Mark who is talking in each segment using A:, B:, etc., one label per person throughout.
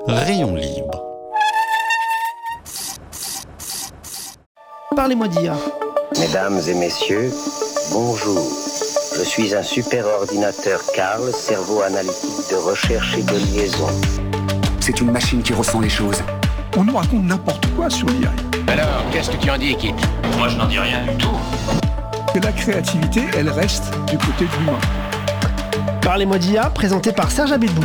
A: Rayon libre.
B: Parlez-moi d'IA.
C: Mesdames et messieurs, bonjour. Je suis un superordinateur Karl, cerveau analytique de recherche et de liaison.
D: C'est une machine qui ressent les choses.
E: On nous raconte n'importe quoi sur l'IA.
F: Alors, qu'est-ce que tu en dis, Kit ?
G: Moi, je n'en dis rien du tout.
E: Que la créativité, elle reste du côté de l'humain.
B: Parlez-moi d'IA, présenté par Serge Abitboul.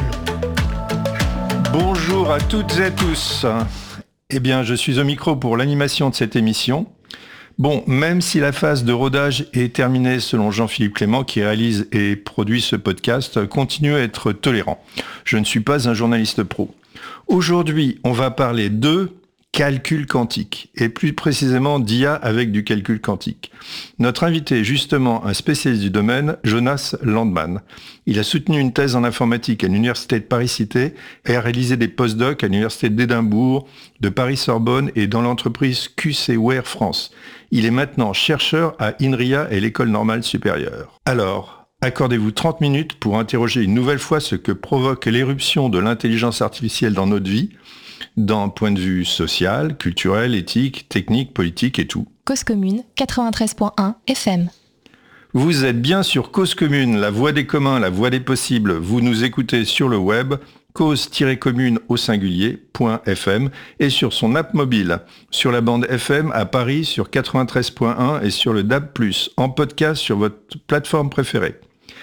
H: Bonjour à toutes et à tous. Eh bien, je suis au micro pour l'animation de cette émission. Bon, même si la phase de rodage est terminée selon Jean-Philippe Clément, qui réalise et produit ce podcast, continue à être tolérant. Je ne suis pas un journaliste pro. Aujourd'hui, on va parler de calcul quantique, et plus précisément d'IA avec du calcul quantique. Notre invité est justement un spécialiste du domaine, Jonas Landman. Il a soutenu une thèse en informatique à l'Université de Paris-Cité et a réalisé des post-docs à l'Université d'Édimbourg, de Paris-Sorbonne et dans l'entreprise QCware France. Il est maintenant chercheur à INRIA et l'École normale supérieure. Alors, accordez-vous 30 minutes pour interroger une nouvelle fois ce que provoque l'éruption de l'intelligence artificielle dans notre vie, d'un point de vue social, culturel, éthique, technique, politique et tout.
I: Cause commune, 93.1 FM.
H: Vous êtes bien sur Cause commune, la voix des communs, la voix des possibles. Vous nous écoutez sur le web, cause-commune au singulier.fm et sur son app mobile, sur la bande FM à Paris sur 93.1 et sur le DAB+, en podcast sur votre plateforme préférée.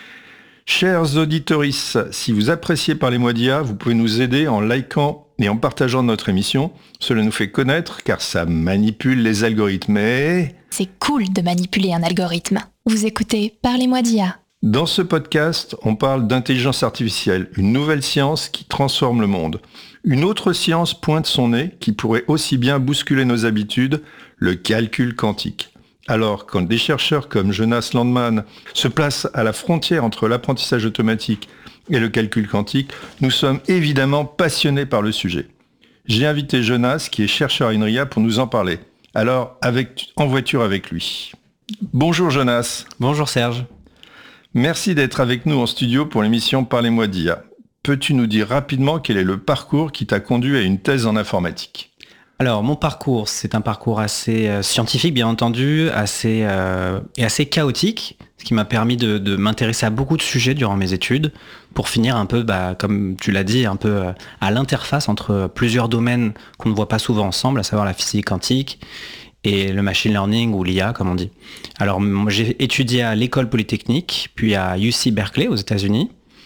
H: Chers auditoris, si vous appréciez Parlez-moi d'IA, vous pouvez nous aider en likant et en partageant notre émission. Cela nous fait connaître car ça manipule les algorithmes et...
I: C'est cool de manipuler un algorithme. Vous écoutez Parlez-moi d'IA.
H: Dans ce podcast, on parle d'intelligence artificielle, une nouvelle science qui transforme le monde. Une autre science pointe son nez qui pourrait aussi bien bousculer nos habitudes, le calcul quantique. Alors, quand des chercheurs comme Jonas Landman se placent à la frontière entre l'apprentissage automatique et le calcul quantique, nous sommes évidemment passionnés par le sujet. J'ai invité Jonas, qui est chercheur à INRIA, pour nous en parler. Alors, en voiture avec lui. Bonjour Jonas.
J: Bonjour Serge.
H: Merci d'être avec nous en studio pour l'émission Parlez-moi d'IA. Peux-tu nous dire rapidement quel est le parcours qui t'a conduit à une thèse en informatique ?
J: Alors, mon parcours, c'est un parcours assez scientifique, bien entendu, assez chaotique, ce qui m'a permis de m'intéresser à beaucoup de sujets durant mes études, pour finir un peu, comme tu l'as dit, un peu à l'interface entre plusieurs domaines qu'on ne voit pas souvent ensemble, à savoir la physique quantique et le machine learning ou l'IA, comme on dit. Alors, j'ai étudié à l'École Polytechnique, puis à UC Berkeley, aux États-Unis.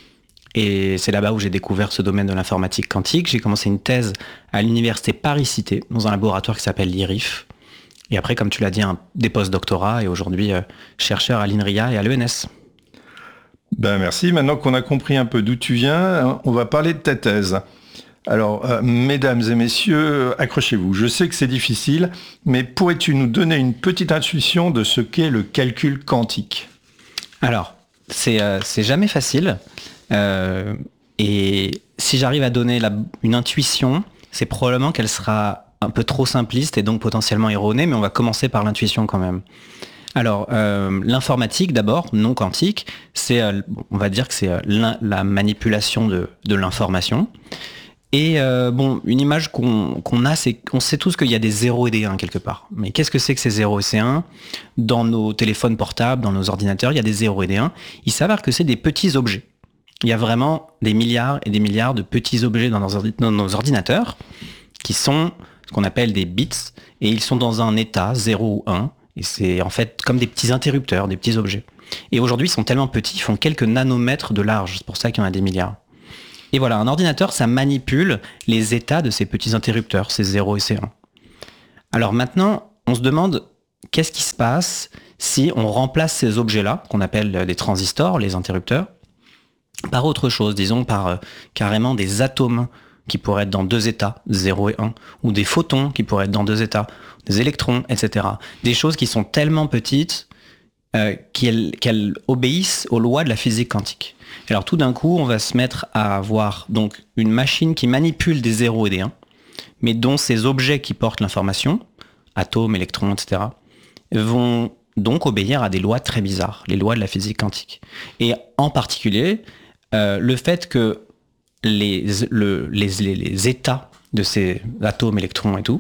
J: Et c'est là-bas où j'ai découvert ce domaine de l'informatique quantique. J'ai commencé une thèse à l'université Paris-Cité, dans un laboratoire qui s'appelle l'IRIF. Et après, comme tu l'as dit, des post-doctorats et aujourd'hui chercheur à l'INRIA et à l'ENS.
H: Merci. Maintenant qu'on a compris un peu d'où tu viens, on va parler de ta thèse. Alors, mesdames et messieurs, accrochez-vous. Je sais que c'est difficile, mais pourrais-tu nous donner une petite intuition de ce qu'est le calcul quantique ?
J: Alors, c'est jamais facile. Et si j'arrive à donner une intuition, c'est probablement qu'elle sera un peu trop simpliste et donc potentiellement erronée, mais on va commencer par l'intuition quand même. Alors, l'informatique d'abord, non quantique, on va dire que c'est la manipulation de l'information. Et une image qu'on a, c'est qu'on sait tous qu'il y a des 0 et des 1 quelque part. Mais qu'est-ce que c'est que ces 0 et ces 1 ? Dans nos téléphones portables, dans nos ordinateurs, il y a des 0 et des 1. Il s'avère que c'est des petits objets. Il y a vraiment des milliards et des milliards de petits objets dans nos ordinateurs qui sont ce qu'on appelle des bits et ils sont dans un état 0 ou 1 et c'est en fait comme des petits interrupteurs, des petits objets. Et aujourd'hui, ils sont tellement petits, ils font quelques nanomètres de large, c'est pour ça qu'il y en a des milliards. Et voilà, un ordinateur, ça manipule les états de ces petits interrupteurs, ces 0 et ces 1. Alors maintenant, on se demande qu'est-ce qui se passe si on remplace ces objets-là, qu'on appelle des transistors, les interrupteurs, par autre chose, disons par carrément des atomes qui pourraient être dans 2 états, 0 et 1, ou des photons qui pourraient être dans 2 états, des électrons, etc. Des choses qui sont tellement petites qu'elles obéissent aux lois de la physique quantique. Et alors tout d'un coup, on va se mettre à avoir donc une machine qui manipule des 0 et des 1, mais dont ces objets qui portent l'information, atomes, électrons, etc., vont donc obéir à des lois très bizarres, les lois de la physique quantique. Et en particulier, le fait que les états de ces atomes, électrons et tout,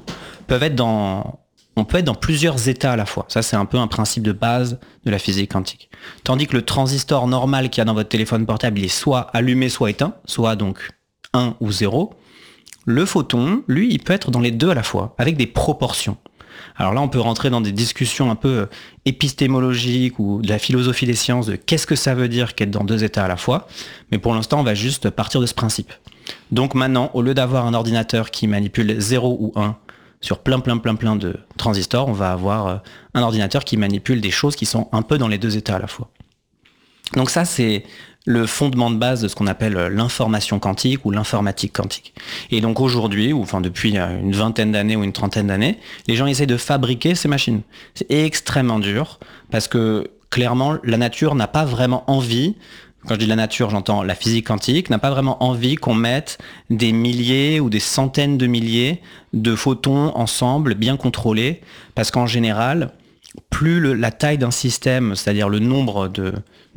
J: on peut être dans plusieurs états à la fois. Ça, c'est un peu un principe de base de la physique quantique. Tandis que le transistor normal qu'il y a dans votre téléphone portable, il est soit allumé, soit éteint, soit donc 1 ou 0. Le photon, lui, il peut être dans les deux à la fois, avec des proportions. Alors là, on peut rentrer dans des discussions un peu épistémologiques ou de la philosophie des sciences, de qu'est-ce que ça veut dire qu'être dans deux états à la fois. Mais pour l'instant, on va juste partir de ce principe. Donc maintenant, au lieu d'avoir un ordinateur qui manipule 0 ou 1 sur plein de transistors, on va avoir un ordinateur qui manipule des choses qui sont un peu dans les deux états à la fois. Donc ça, c'est le fondement de base de ce qu'on appelle l'information quantique ou l'informatique quantique. Et donc aujourd'hui, ou enfin depuis une vingtaine d'années ou une trentaine d'années, les gens essaient de fabriquer ces machines. C'est extrêmement dur parce que clairement, la nature n'a pas vraiment envie, quand je dis la nature, j'entends la physique quantique, n'a pas vraiment envie qu'on mette des milliers ou des centaines de milliers de photons ensemble, bien contrôlés, parce qu'en général, plus la taille d'un système, c'est-à-dire le nombre de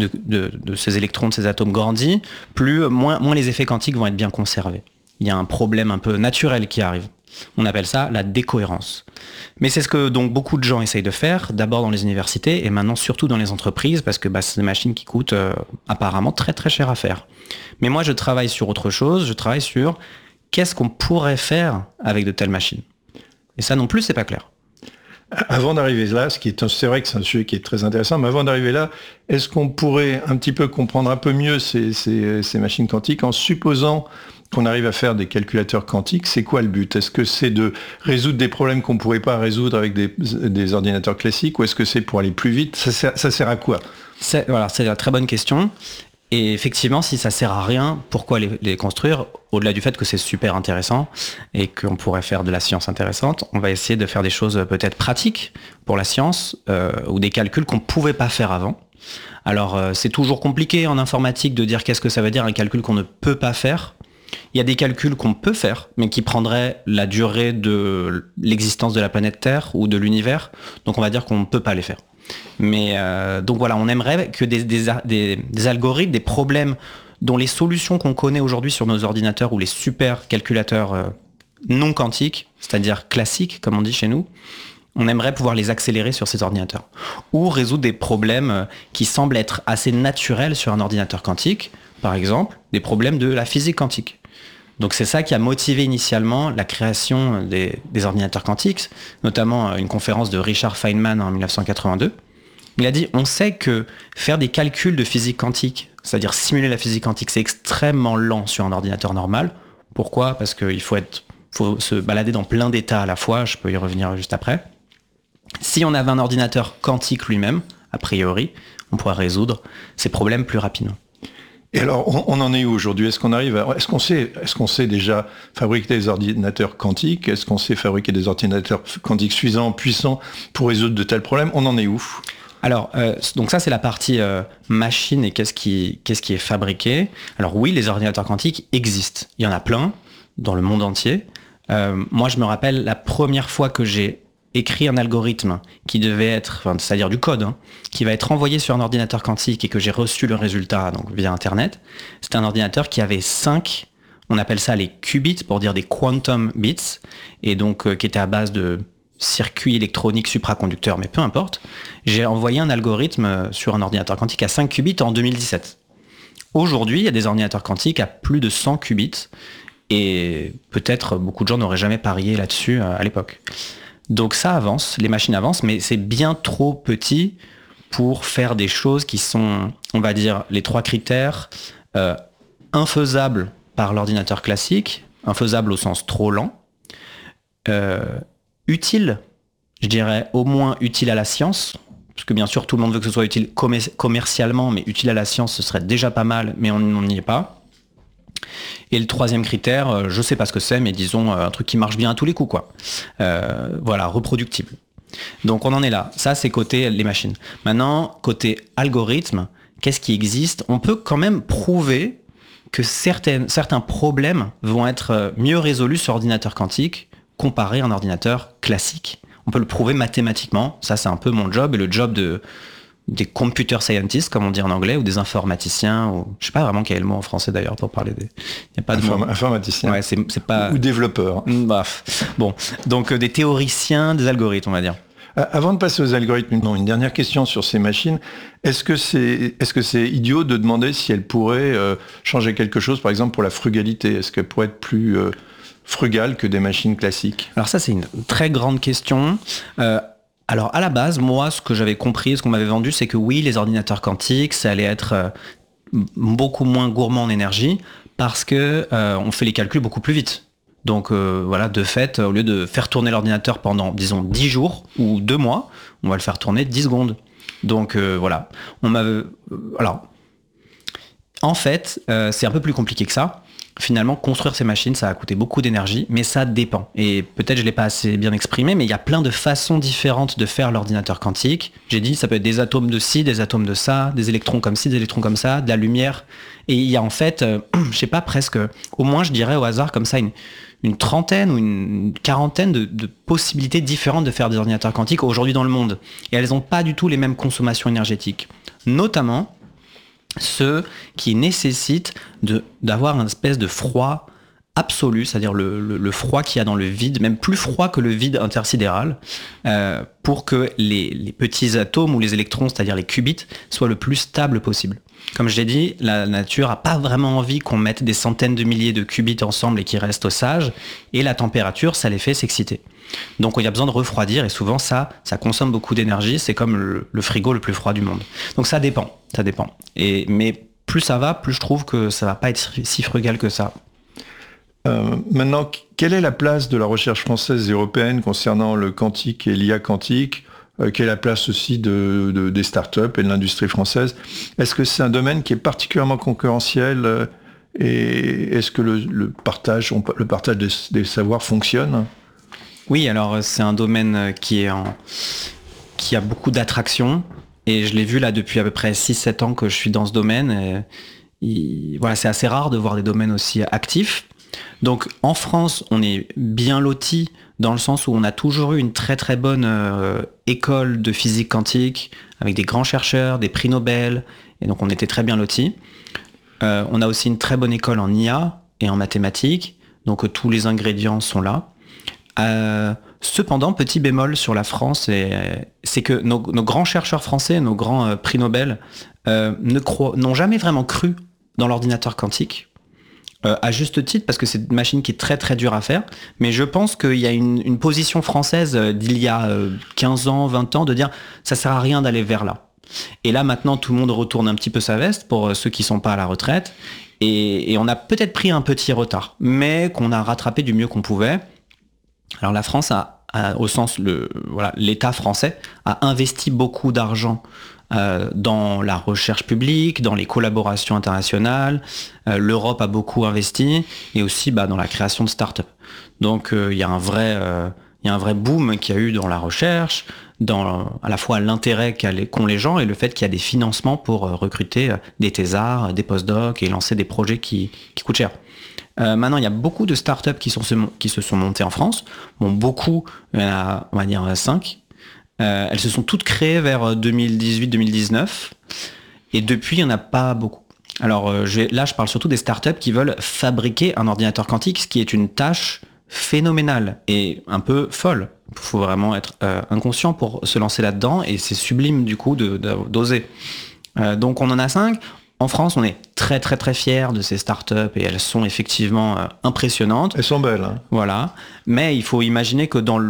J: ces électrons, de ces atomes grandit, moins les effets quantiques vont être bien conservés. Il y a un problème un peu naturel qui arrive. On appelle ça la décohérence. Mais c'est ce que donc beaucoup de gens essayent de faire, d'abord dans les universités et maintenant surtout dans les entreprises, parce que c'est des machines qui coûtent apparemment très très cher à faire. Mais moi je travaille sur autre chose, je travaille sur qu'est-ce qu'on pourrait faire avec de telles machines. Et ça non plus, c'est pas clair.
H: Avant d'arriver là, c'est vrai que c'est un sujet qui est très intéressant, mais avant d'arriver là, est-ce qu'on pourrait un petit peu comprendre un peu mieux ces machines quantiques en supposant qu'on arrive à faire des calculateurs quantiques? C'est quoi le but? Est-ce que c'est de résoudre des problèmes qu'on ne pourrait pas résoudre avec des ordinateurs classiques, ou est-ce que c'est pour aller plus vite? Ça sert à quoi? C'est
J: une très bonne question. Et effectivement, si ça sert à rien, pourquoi les construire? Au-delà du fait que c'est super intéressant et qu'on pourrait faire de la science intéressante, on va essayer de faire des choses peut-être pratiques pour la science ou des calculs qu'on ne pouvait pas faire avant. Alors, c'est toujours compliqué en informatique de dire qu'est-ce que ça veut dire un calcul qu'on ne peut pas faire. Il y a des calculs qu'on peut faire, mais qui prendraient la durée de l'existence de la planète Terre ou de l'univers. Donc, on va dire qu'on ne peut pas les faire. Mais donc voilà, on aimerait que des algorithmes, des problèmes dont les solutions qu'on connaît aujourd'hui sur nos ordinateurs ou les super calculateurs non quantiques, c'est-à-dire classiques comme on dit chez nous, on aimerait pouvoir les accélérer sur ces ordinateurs. Ou résoudre des problèmes qui semblent être assez naturels sur un ordinateur quantique, par exemple des problèmes de la physique quantique. Donc c'est ça qui a motivé initialement la création des ordinateurs quantiques, notamment une conférence de Richard Feynman en 1982. Il a dit, on sait que faire des calculs de physique quantique, c'est-à-dire simuler la physique quantique, c'est extrêmement lent sur un ordinateur normal. Pourquoi? Parce qu'il faut se balader dans plein d'états à la fois, je peux y revenir juste après. Si on avait un ordinateur quantique lui-même, a priori, on pourrait résoudre ces problèmes plus rapidement.
H: Et alors, on en est où aujourd'hui? Est-ce qu'on sait déjà fabriquer des ordinateurs quantiques? Est-ce qu'on sait fabriquer des ordinateurs quantiques suffisants, puissants pour résoudre de tels problèmes? On en est où?
J: Alors, donc ça c'est la partie machine et qu'est-ce qui est fabriqué. Alors oui, les ordinateurs quantiques existent. Il y en a plein dans le monde entier. Moi, je me rappelle la première fois que j'ai écrit un algorithme qui devait être, c'est-à-dire du code, qui va être envoyé sur un ordinateur quantique et que j'ai reçu le résultat donc via Internet. C'était un ordinateur qui avait 5, on appelle ça les qubits pour dire des quantum bits, et donc qui était à base de circuits électroniques supraconducteurs, mais peu importe. J'ai envoyé un algorithme sur un ordinateur quantique à 5 qubits en 2017. Aujourd'hui, il y a des ordinateurs quantiques à plus de 100 qubits, et peut-être beaucoup de gens n'auraient jamais parié là-dessus à l'époque. Donc ça avance, les machines avancent, mais c'est bien trop petit pour faire des choses qui sont, on va dire, les 3 critères, infaisables par l'ordinateur classique, infaisables au sens trop lent, utile, je dirais au moins utile à la science, parce que bien sûr tout le monde veut que ce soit utile commercialement, mais utile à la science ce serait déjà pas mal, mais on n'y est pas. Et le 3e critère, je sais pas ce que c'est, mais disons un truc qui marche bien à tous les coups, quoi. Voilà, reproductible. Donc on en est là. Ça, c'est côté les machines. Maintenant, côté algorithme, qu'est-ce qui existe? On peut quand même prouver que certains problèmes vont être mieux résolus sur ordinateur quantique comparé à un ordinateur classique. On peut le prouver mathématiquement. Ça, c'est un peu mon job et le job des computer scientists, comme on dit en anglais, ou des informaticiens, ou je sais pas vraiment quel est le mot en français d'ailleurs pour parler des... Il y a pas de mot.
H: Informaticien.
J: Ouais, c'est pas...
H: Ou développeur.
J: Bon, donc des théoriciens des algorithmes, on va dire.
H: Avant de passer aux algorithmes, une dernière question sur ces machines. Est-ce que c'est idiot de demander si elles pourraient changer quelque chose, par exemple pour la frugalité? Est-ce qu'elles pourraient être plus frugales que des machines classiques?
J: Alors ça, c'est une très grande question. Alors à la base, moi, ce que j'avais compris, ce qu'on m'avait vendu, c'est que oui, les ordinateurs quantiques, ça allait être beaucoup moins gourmand en énergie parce que on fait les calculs beaucoup plus vite. Donc voilà, de fait, au lieu de faire tourner l'ordinateur pendant, disons, 10 jours ou 2 mois, on va le faire tourner 10 secondes. Donc voilà. Alors, en fait, c'est un peu plus compliqué que ça. Finalement, construire ces machines, ça a coûté beaucoup d'énergie, mais ça dépend. Et peut-être je ne l'ai pas assez bien exprimé, mais il y a plein de façons différentes de faire l'ordinateur quantique. J'ai dit, ça peut être des atomes de ci, des atomes de ça, des électrons comme ci, des électrons comme ça, de la lumière. Et il y a en fait, je sais pas, presque, au moins je dirais au hasard comme ça, une trentaine ou une quarantaine de possibilités différentes de faire des ordinateurs quantiques aujourd'hui dans le monde. Et elles n'ont pas du tout les mêmes consommations énergétiques. Notamment ceux qui nécessitent d'avoir une espèce de froid absolu, c'est-à-dire le froid qu'il y a dans le vide, même plus froid que le vide intersidéral, pour que les petits atomes ou les électrons, c'est-à-dire les qubits, soient le plus stables possible. Comme je l'ai dit, la nature n'a pas vraiment envie qu'on mette des centaines de milliers de qubits ensemble et qu'ils restent au sage, et la température, ça les fait s'exciter. Donc il y a besoin de refroidir, et souvent ça consomme beaucoup d'énergie, c'est comme le frigo le plus froid du monde. Donc ça dépend. Mais plus ça va, plus je trouve que ça va pas être si frugal que ça.
H: Maintenant, quelle est la place de la recherche française et européenne concernant le quantique et l'IA quantique? Quelle est la place aussi des startups et de l'industrie française? Est-ce que c'est un domaine qui est particulièrement concurrentiel et est-ce que le partage des savoirs fonctionne?
J: Oui, alors c'est un domaine qui a beaucoup d'attraction et je l'ai vu là depuis à peu près 6-7 ans que je suis dans ce domaine. Voilà, c'est assez rare de voir des domaines aussi actifs. Donc en France, on est bien loti dans le sens où on a toujours eu une très très bonne école de physique quantique avec des grands chercheurs, des prix Nobel, et donc on était très bien loti. On a aussi une très bonne école en IA et en mathématiques, donc tous les ingrédients sont là. Cependant, petit bémol sur la France, c'est que nos grands chercheurs français, nos grands prix Nobel, n'ont jamais vraiment cru dans l'ordinateur quantique. À juste titre, parce que c'est une machine qui est très très dure à faire, mais je pense qu'il y a une position française d'il y a 15 ans, 20 ans, de dire ça sert à rien d'aller vers là. Et là maintenant tout le monde retourne un petit peu sa veste pour ceux qui sont pas à la retraite, et on a peut-être pris un petit retard, mais qu'on a rattrapé du mieux qu'on pouvait. Alors la France au sens l'État français a investi beaucoup d'argent dans la recherche publique, dans les collaborations internationales. L'Europe a beaucoup investi et aussi dans la création de start-up. Donc il y a un vrai boom qu'il y a eu dans la recherche, dans à la fois l'intérêt qu'ont les gens et le fait qu'il y a des financements pour recruter des thésards, des postdocs et lancer des projets qui coûtent cher. Maintenant, il y a beaucoup de start-up qui se sont montées en France. Bon, beaucoup, il y en a, on va dire 5. Elles se sont toutes créées vers 2018-2019 et depuis il n'y en a pas beaucoup. Alors là je parle surtout des startups qui veulent fabriquer un ordinateur quantique, ce qui est une tâche phénoménale et un peu folle. Il faut vraiment être inconscient pour se lancer là-dedans et c'est sublime du coup d'oser. Donc on en a 5. En France, on est très très très fiers de ces startups et elles sont effectivement impressionnantes.
H: Elles sont belles. Hein.
J: Voilà. Mais il faut imaginer que dans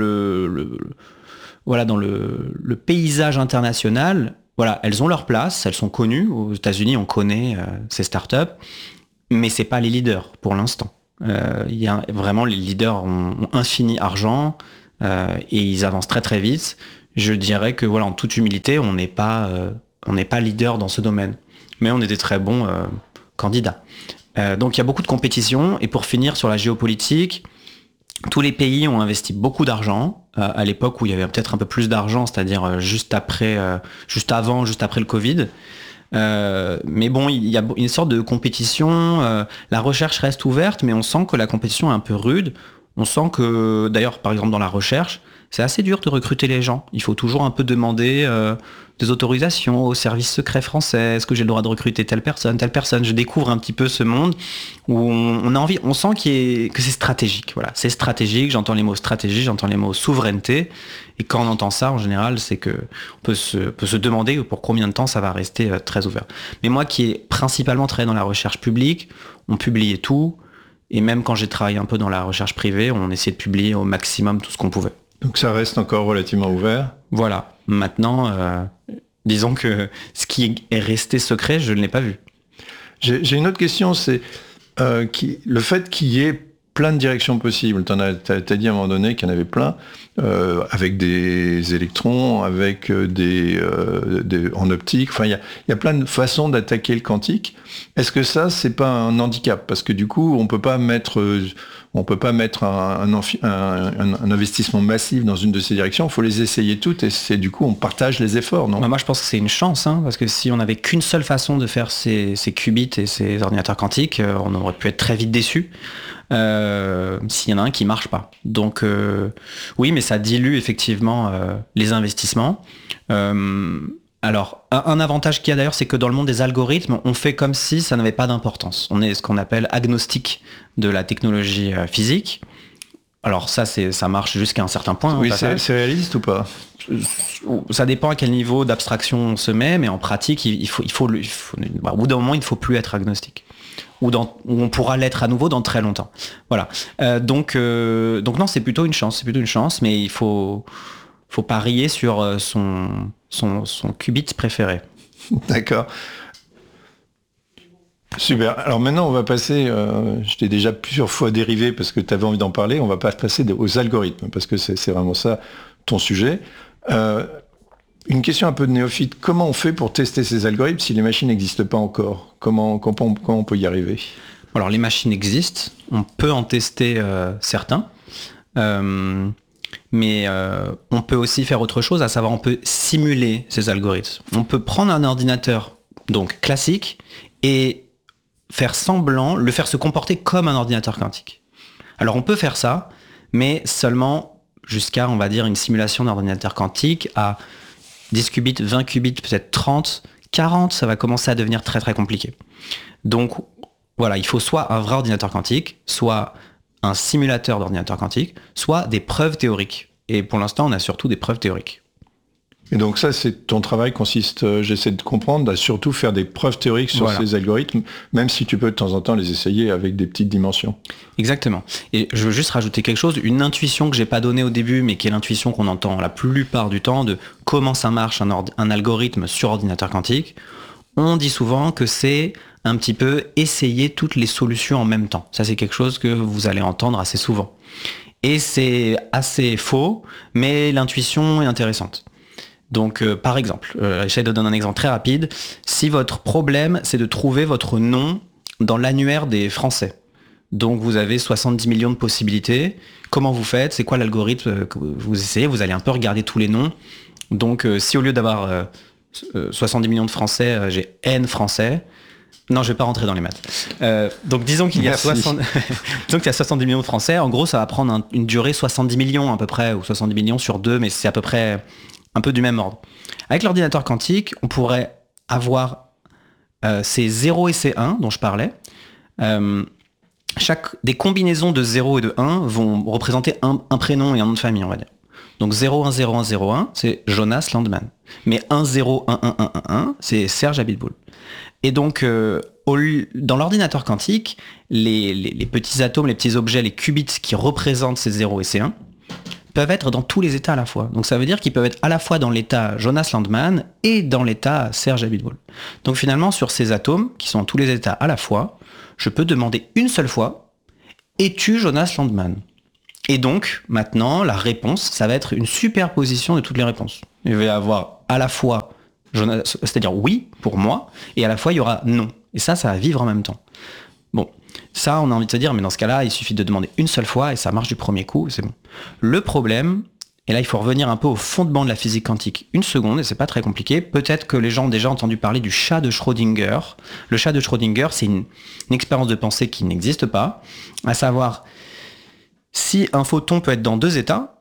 J: dans le paysage international, elles ont leur place, elles sont connues. Aux États-Unis, on connaît ces startups, mais c'est pas les leaders pour l'instant. Vraiment, les leaders ont infini argent et ils avancent très très vite. Je dirais que en toute humilité, on n'est pas leader dans ce domaine, mais on est des très bons candidats. Donc il y a beaucoup de compétition. Et pour finir sur la géopolitique, tous les pays ont investi beaucoup d'argent à l'époque où il y avait peut-être un peu plus d'argent, c'est-à-dire juste après le Covid. Mais bon, il y a une sorte de compétition. La recherche reste ouverte, mais on sent que la compétition est un peu rude. On sent que, d'ailleurs, par exemple dans la recherche, c'est assez dur de recruter les gens. Il faut toujours un peu demander des autorisations au service secret français. Est-ce que j'ai le droit de recruter telle personne? Je découvre un petit peu ce monde où on a envie, on sent que c'est stratégique. Voilà, c'est stratégique. J'entends les mots stratégie, j'entends les mots souveraineté. Et quand on entend ça, en général, c'est que on peut se demander pour combien de temps ça va rester très ouvert. Mais moi, qui ai principalement travaillé dans la recherche publique, on publiait tout. Et même quand j'ai travaillé un peu dans la recherche privée, on essayait de publier au maximum tout ce qu'on pouvait.
H: Donc ça reste encore relativement ouvert.
J: Voilà. Maintenant, disons que ce qui est resté secret, je ne l'ai pas vu.
H: J'ai une autre question, c'est le fait qu'il y ait plein de directions possibles. T'as dit à un moment donné qu'il y en avait plein, avec des électrons, avec en optique. Enfin, il y a plein de façons d'attaquer le quantique. Est-ce que ça, c'est pas un handicap? Parce que du coup, on peut pas mettre un investissement massif dans une de ces directions. Il faut les essayer toutes et c'est du coup, on partage les efforts, non?
J: Moi, je pense que c'est une chance, parce que si on n'avait qu'une seule façon de faire ces qubits et ces ordinateurs quantiques, on aurait pu être très vite déçus. S'il y en a un qui marche pas. Donc oui, mais ça dilue effectivement les investissements. Alors, un avantage qu'il y a d'ailleurs, c'est que dans le monde des algorithmes, on fait comme si ça n'avait pas d'importance. On est ce qu'on appelle agnostique de la technologie physique. Alors ça marche jusqu'à un certain point.
H: Oui, c'est réaliste ou pas?
J: Ça dépend à quel niveau d'abstraction on se met, mais en pratique, au bout d'un moment, il ne faut plus être agnostique. Où on pourra l'être à nouveau dans très longtemps. Voilà. Donc non, c'est plutôt une chance, mais il faut parier sur son qubit préféré.
H: D'accord. Super. Alors maintenant, on va passer, je t'ai déjà plusieurs fois dérivé parce que tu avais envie d'en parler, on va pas passer aux algorithmes, parce que c'est vraiment ça ton sujet. Une question un peu de néophyte, comment on fait pour tester ces algorithmes si les machines n'existent pas encore? Comment on peut y arriver?
J: Alors les machines existent, on peut en tester certains, mais on peut aussi faire autre chose, à savoir on peut simuler ces algorithmes. On peut prendre un ordinateur donc classique et le faire se comporter comme un ordinateur quantique. Alors on peut faire ça, mais seulement jusqu'à, on va dire, une simulation d'ordinateur quantique à 10 qubits, 20 qubits, peut-être 30, 40, ça va commencer à devenir très très compliqué. Donc voilà, il faut soit un vrai ordinateur quantique, soit un simulateur d'ordinateur quantique, soit des preuves théoriques. Et pour l'instant, on a surtout des preuves théoriques.
H: Et donc ça, ton travail consiste, j'essaie de comprendre, à surtout faire des preuves théoriques sur ces algorithmes, même si tu peux de temps en temps les essayer avec des petites dimensions.
J: Exactement. Et je veux juste rajouter quelque chose, une intuition que j'ai pas donnée au début, mais qui est l'intuition qu'on entend la plupart du temps de comment ça marche un algorithme sur ordinateur quantique. On dit souvent que c'est un petit peu essayer toutes les solutions en même temps. Ça, c'est quelque chose que vous allez entendre assez souvent. Et c'est assez faux, mais l'intuition est intéressante. Donc, par exemple, j'essaie de donner un exemple très rapide. Si votre problème, c'est de trouver votre nom dans l'annuaire des Français, donc vous avez 70 millions de possibilités, comment vous faites? C'est quoi l'algorithme que vous essayez? Vous allez un peu regarder tous les noms. Donc, si au lieu d'avoir 70 millions de Français, j'ai N Français, non, je vais pas rentrer dans les maths. Donc, disons qu'il y a 70 millions de Français. En gros, ça va prendre une durée 70 millions à peu près, ou 70 millions sur 2, mais c'est à peu près un peu du même ordre. Avec l'ordinateur quantique, on pourrait avoir ces 0 et ces 1 dont je parlais. Des combinaisons de 0 et de 1 vont représenter un prénom et un nom de famille, on va dire. Donc 0100101, c'est Jonas Landman. Mais 101111, c'est Serge Abiteboul. Et donc, dans l'ordinateur quantique, les petits atomes, les petits objets, les qubits qui représentent ces 0 et ces 1, peuvent être dans tous les états à la fois. Donc ça veut dire qu'ils peuvent être à la fois dans l'état Jonas Landman et dans l'état Serge Abiteboul. Donc finalement, sur ces atomes, qui sont dans tous les états à la fois, je peux demander une seule fois, es-tu Jonas Landman? Et donc, maintenant, la réponse, ça va être une superposition de toutes les réponses. Il va y avoir à la fois Jonas, c'est-à-dire oui pour moi, et à la fois il y aura non. Et ça va vivre en même temps. Bon, ça on a envie de se dire, mais dans ce cas-là, il suffit de demander une seule fois et ça marche du premier coup, et c'est bon. Le problème, et là il faut revenir un peu au fondement de la physique quantique. Une seconde, et c'est pas très compliqué, peut-être que les gens ont déjà entendu parler du chat de Schrödinger. Le chat de Schrödinger, c'est une expérience de pensée qui n'existe pas, à savoir, si un photon peut être dans deux états,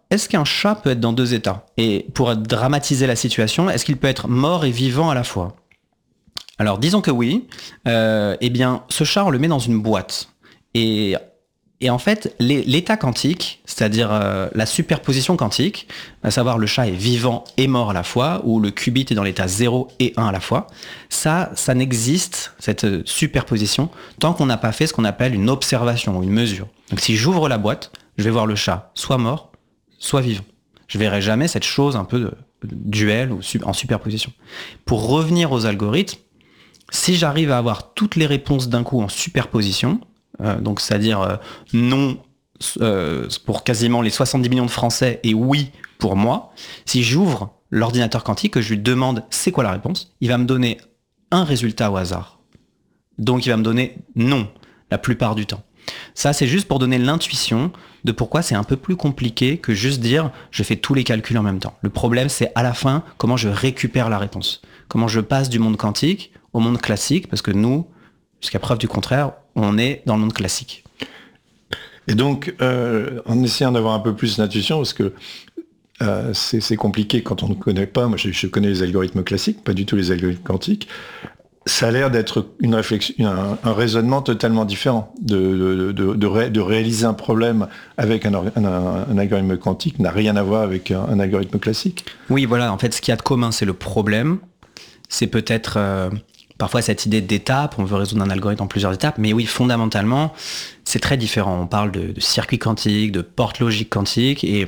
J: est-ce qu'un chat peut être dans 2 états? Et pour dramatiser la situation, est-ce qu'il peut être mort et vivant à la fois? Alors disons que oui. Eh bien, ce chat, on le met dans une boîte. Et en fait, l'état quantique, c'est-à-dire la superposition quantique, à savoir le chat est vivant et mort à la fois, ou le qubit est dans l'état 0 et 1 à la fois, ça n'existe, cette superposition, tant qu'on n'a pas fait ce qu'on appelle une observation ou une mesure. Donc si j'ouvre la boîte, je vais voir le chat soit mort, soit vivant. Je verrai jamais cette chose un peu de duel ou en superposition. Pour revenir aux algorithmes, si j'arrive à avoir toutes les réponses d'un coup en superposition, donc c'est-à-dire non pour quasiment les 70 millions de Français et oui pour moi, si j'ouvre l'ordinateur quantique, que je lui demande c'est quoi la réponse, il va me donner un résultat au hasard. Donc il va me donner non la plupart du temps. Ça, c'est juste pour donner l'intuition de pourquoi c'est un peu plus compliqué que juste dire je fais tous les calculs en même temps. Le problème, c'est à la fin comment je récupère la réponse. Comment je passe du monde quantique au monde classique, parce que nous, jusqu'à preuve du contraire, on est dans le monde classique.
H: Et donc, en essayant d'avoir un peu plus d'intuition, parce que c'est compliqué quand on ne connaît pas, moi je connais les algorithmes classiques, pas du tout les algorithmes quantiques, ça a l'air d'être une réflexion, un raisonnement totalement différent. De réaliser un problème avec un algorithme quantique n'a rien à voir avec un algorithme classique.
J: Oui, voilà, en fait, ce qu'il y a de commun, c'est le problème. C'est peut-être parfois cette idée d'étape, on veut résoudre un algorithme en plusieurs étapes, mais oui, fondamentalement, c'est très différent. On parle de circuits quantiques, de portes logiques quantiques, et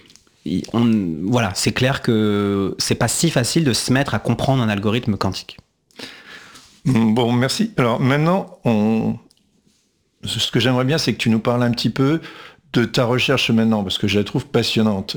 J: voilà, c'est clair que c'est pas si facile de se mettre à comprendre un algorithme quantique.
H: Bon, merci. Alors maintenant, ce que j'aimerais bien, c'est que tu nous parles un petit peu de ta recherche maintenant, parce que je la trouve passionnante.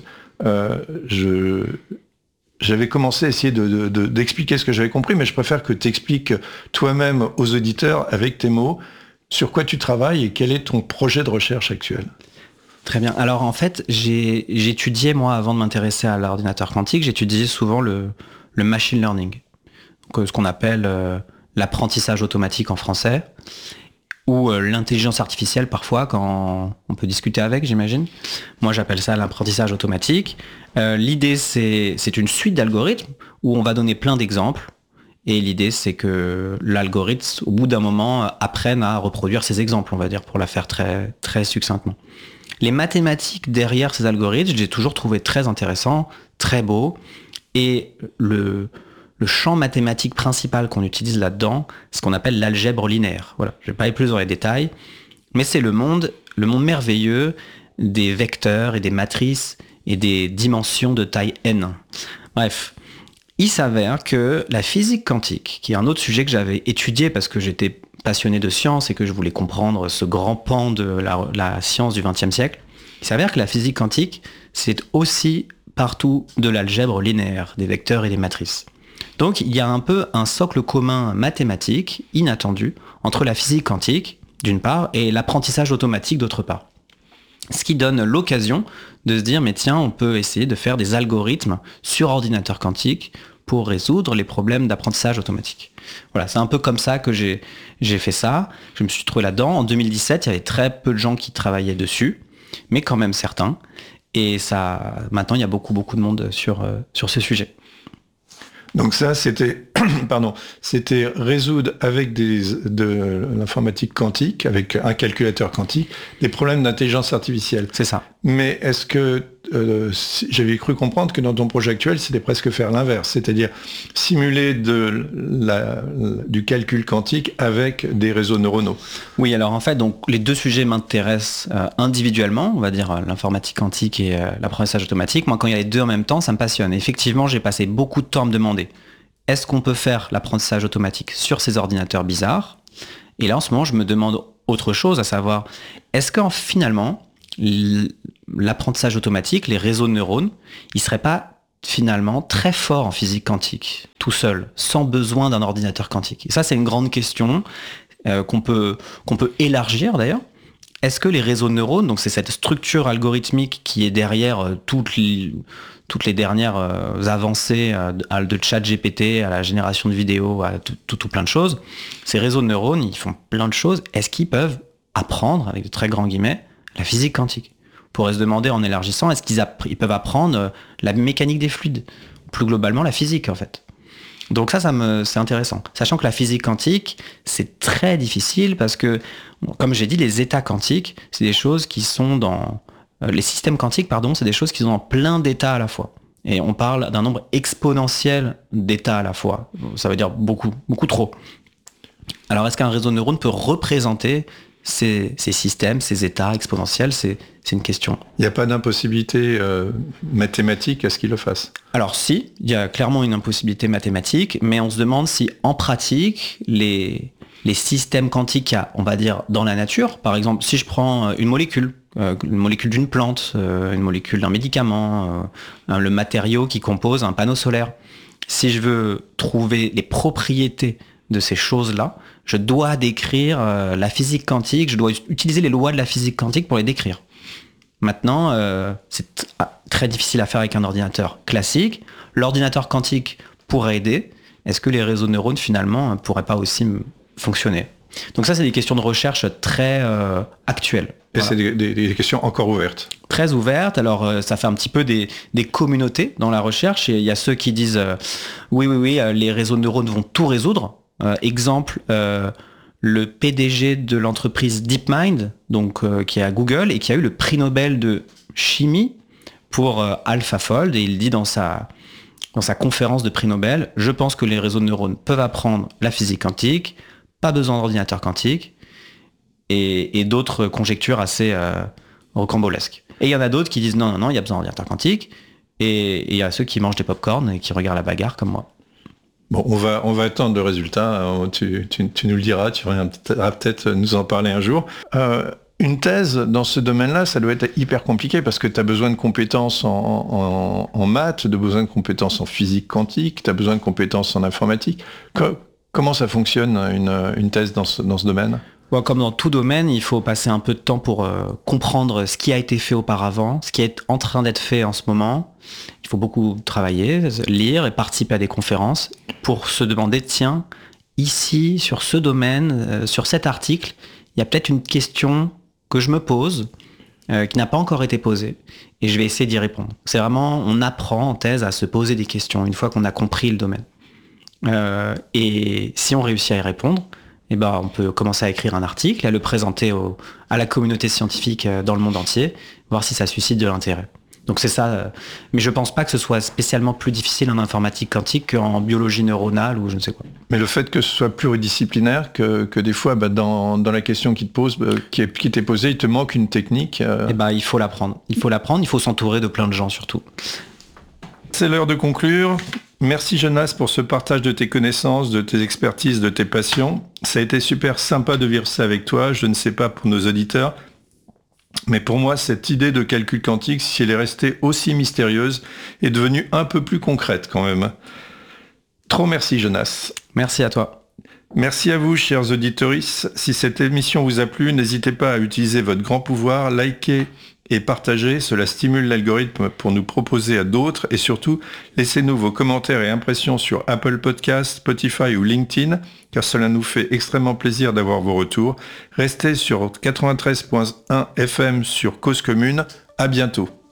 H: J'avais commencé à essayer d'expliquer ce que j'avais compris, mais je préfère que tu expliques toi-même aux auditeurs, avec tes mots, sur quoi tu travailles et quel est ton projet de recherche actuel.
J: Très bien. Alors en fait, j'étudiais, moi, avant de m'intéresser à l'ordinateur quantique, j'étudiais souvent le machine learning, donc, ce qu'on appelle l'apprentissage automatique en français, ou l'intelligence artificielle parfois, quand on peut discuter avec, j'imagine. Moi, j'appelle ça l'apprentissage automatique. L'idée, c'est une suite d'algorithmes où on va donner plein d'exemples. Et l'idée, c'est que l'algorithme, au bout d'un moment, apprenne à reproduire ces exemples, on va dire, pour la faire très, très succinctement. Les mathématiques derrière ces algorithmes, j'ai toujours trouvé très intéressant, très beau. Et le champ mathématique principal qu'on utilise là-dedans, c'est ce qu'on appelle l'algèbre linéaire. Voilà, je ne vais pas aller plus dans les détails, mais c'est le monde merveilleux des vecteurs et des matrices et des dimensions de taille n. Bref, il s'avère que la physique quantique, qui est un autre sujet que j'avais étudié parce que j'étais passionné de science et que je voulais comprendre ce grand pan de la science du XXe siècle, il s'avère que la physique quantique, c'est aussi partout de l'algèbre linéaire, des vecteurs et des matrices. Donc il y a un peu un socle commun mathématique inattendu entre la physique quantique, d'une part, et l'apprentissage automatique, d'autre part. Ce qui donne l'occasion de se dire, mais tiens, on peut essayer de faire des algorithmes sur ordinateur quantique pour résoudre les problèmes d'apprentissage automatique. Voilà, c'est un peu comme ça que j'ai fait ça. Je me suis trouvé là-dedans. En 2017, il y avait très peu de gens qui travaillaient dessus, mais quand même certains. Et ça, maintenant, il y a beaucoup de monde sur ce sujet.
H: Donc ça, c'était résoudre avec de l'informatique quantique, avec un calculateur quantique, des problèmes d'intelligence artificielle.
J: C'est ça.
H: Mais est-ce que j'avais cru comprendre que dans ton projet actuel, c'était presque faire l'inverse, c'est-à-dire simuler du calcul quantique avec des réseaux neuronaux.
J: Oui, alors en fait, donc les deux sujets m'intéressent individuellement, on va dire l'informatique quantique et l'apprentissage automatique. Moi, quand il y a les deux en même temps, ça me passionne. Et effectivement, j'ai passé beaucoup de temps à me demander, est-ce qu'on peut faire l'apprentissage automatique sur ces ordinateurs bizarres? Et là, en ce moment, je me demande autre chose, à savoir, est-ce que finalement, l'apprentissage automatique, les réseaux de neurones, ils seraient pas finalement très forts en physique quantique, tout seul, sans besoin d'un ordinateur quantique? Et ça, c'est une grande question qu'on peut élargir d'ailleurs. Est-ce que les réseaux de neurones, donc c'est cette structure algorithmique qui est derrière toutes les dernières avancées de ChatGPT à la génération de vidéos, à tout plein de choses, ces réseaux de neurones, ils font plein de choses. Est-ce qu'ils peuvent apprendre, avec de très grands guillemets, la physique quantique? pourrait se demander en élargissant, est-ce qu'ils peuvent apprendre la mécanique des fluides, plus globalement la physique en fait. Donc c'est intéressant. Sachant que la physique quantique, c'est très difficile parce que, comme j'ai dit, les états quantiques, c'est des choses qui sont dans... les systèmes quantiques, c'est des choses qui sont en plein d'états à la fois. Et on parle d'un nombre exponentiel d'états à la fois. Ça veut dire beaucoup, beaucoup trop. Alors, est-ce qu'un réseau de neurones peut représenter ces systèmes, ces états exponentiels ? C'est une question.
H: Il n'y a pas d'impossibilité mathématique à ce qu'il le fasse.
J: Alors si, il y a clairement une impossibilité mathématique, mais on se demande si en pratique, les systèmes quantiques qu'il y a, on va dire, dans la nature, par exemple, si je prends une molécule d'une plante, une molécule d'un médicament, le matériau qui compose un panneau solaire, si je veux trouver les propriétés de ces choses-là, je dois décrire la physique quantique, je dois utiliser les lois de la physique quantique pour les décrire. Maintenant, c'est très difficile à faire avec un ordinateur classique. L'ordinateur quantique pourrait aider. Est-ce que les réseaux de neurones, finalement, ne pourraient pas aussi fonctionner ? Donc ça, c'est des questions de recherche très actuelles.
H: Et voilà. C'est des questions encore ouvertes.
J: Très ouvertes. Alors, ça fait un petit peu des communautés dans la recherche. Et il y a ceux qui disent oui, les réseaux de neurones vont tout résoudre. Exemple, le PDG de l'entreprise DeepMind, donc qui est à Google et qui a eu le prix Nobel de chimie pour AlphaFold, et il dit dans sa conférence de prix Nobel, je pense que les réseaux de neurones peuvent apprendre la physique quantique, pas besoin d'ordinateur quantique, et d'autres conjectures assez rocambolesques. Et il y en a d'autres qui disent non, il y a besoin d'ordinateur quantique, et il y a ceux qui mangent des pop-corn et qui regardent la bagarre comme moi.
H: Bon, on va attendre le résultat. Tu nous le diras, tu vas peut-être nous en parler un jour. Une thèse dans ce domaine-là, ça doit être hyper compliqué parce que tu as besoin de compétences en maths, tu as besoin de compétences en physique quantique, tu as besoin de compétences en informatique. Comment ça fonctionne une thèse dans ce domaine ?
J: Comme dans tout domaine, il faut passer un peu de temps pour comprendre ce qui a été fait auparavant, ce qui est en train d'être fait en ce moment. Il faut beaucoup travailler, lire et participer à des conférences pour se demander, tiens, ici, sur ce domaine, sur cet article, il y a peut-être une question que je me pose, qui n'a pas encore été posée, et je vais essayer d'y répondre. C'est vraiment, on apprend en thèse à se poser des questions une fois qu'on a compris le domaine. Et si on réussit à y répondre, on peut commencer à écrire un article, à le présenter à la communauté scientifique dans le monde entier, voir si ça suscite de l'intérêt. Donc c'est ça, mais je pense pas que ce soit spécialement plus difficile en informatique quantique qu'en biologie neuronale ou je ne sais quoi. Mais
H: le fait que ce soit pluridisciplinaire, que des fois dans la question qui t'est posée, il te manque une technique.
J: Il faut l'apprendre. Il faut s'entourer de plein de gens surtout.
H: C'est l'heure de conclure. Merci Jonas pour ce partage de tes connaissances, de tes expertises, de tes passions. Ça a été super sympa de vivre ça avec toi. Je ne sais pas pour nos auditeurs, mais pour moi, cette idée de calcul quantique, si elle est restée aussi mystérieuse, est devenue un peu plus concrète quand même. Trop merci Jonas.
J: Merci à toi.
H: Merci à vous, chers auditeurs. Si cette émission vous a plu, n'hésitez pas à utiliser votre grand pouvoir, liker et partagez, cela stimule l'algorithme pour nous proposer à d'autres et surtout, laissez-nous vos commentaires et impressions sur Apple Podcasts, Spotify ou LinkedIn, car cela nous fait extrêmement plaisir d'avoir vos retours. Restez sur 93.1 FM sur Cause Commune. À bientôt.